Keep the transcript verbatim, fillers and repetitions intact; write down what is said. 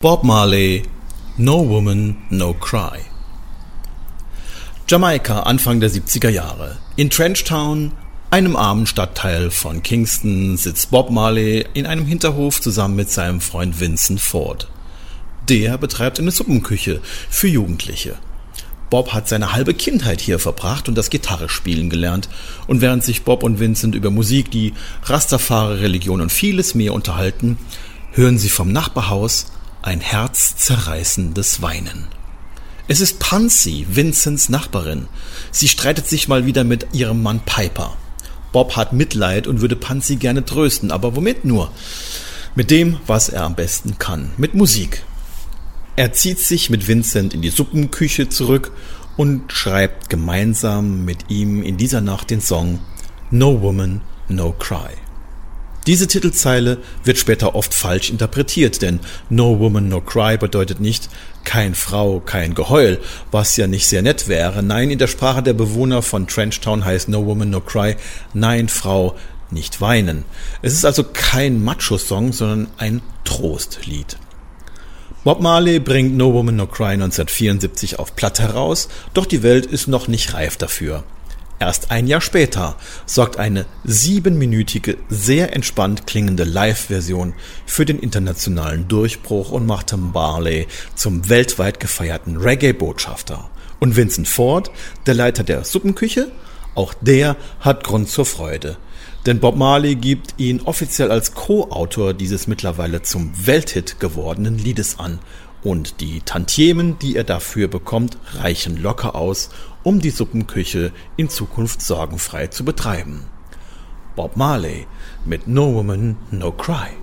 Bob Marley, No Woman, No Cry. Jamaika, Anfang der siebziger Jahre. In Trenchtown, einem armen Stadtteil von Kingston, sitzt Bob Marley in einem Hinterhof zusammen mit seinem Freund Vincent Ford. Der betreibt eine Suppenküche für Jugendliche. Bob hat seine halbe Kindheit hier verbracht und das Gitarrespielen gelernt. Und während sich Bob und Vincent über Musik, die Rastafari-Religion und vieles mehr unterhalten, hören sie vom Nachbarhaus ein herzzerreißendes Weinen. Es ist Pansy, Vincents Nachbarin. Sie streitet sich mal wieder mit ihrem Mann Piper. Bob hat Mitleid und würde Pansy gerne trösten, aber womit nur? Mit dem, was er am besten kann, mit Musik. Er zieht sich mit Vincent in die Suppenküche zurück und schreibt gemeinsam mit ihm in dieser Nacht den Song No Woman, No Cry. Diese Titelzeile wird später oft falsch interpretiert, denn No Woman, No Cry bedeutet nicht kein Frau, kein Geheul, was ja nicht sehr nett wäre. Nein, in der Sprache der Bewohner von Trenchtown heißt No Woman, No Cry, nein, Frau, nicht weinen. Es ist also kein Macho-Song, sondern ein Trostlied. Bob Marley bringt No Woman, No Cry neunzehnhundertvierundsiebzig auf Platte heraus, doch die Welt ist noch nicht reif dafür. Erst ein Jahr später sorgt eine siebenminütige, sehr entspannt klingende Live-Version für den internationalen Durchbruch und machte Marley zum weltweit gefeierten Reggae-Botschafter. Und Vincent Ford, der Leiter der Suppenküche, auch der hat Grund zur Freude. Denn Bob Marley gibt ihn offiziell als Co-Autor dieses mittlerweile zum Welthit gewordenen Liedes an. Und die Tantiemen, die er dafür bekommt, reichen locker aus, um die Suppenküche in Zukunft sorgenfrei zu betreiben. Bob Marley mit No Woman, No Cry.